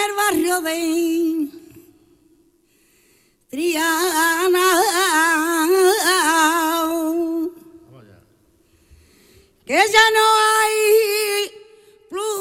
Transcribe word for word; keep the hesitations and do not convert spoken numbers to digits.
el barrio de Triana, que ya no hay plus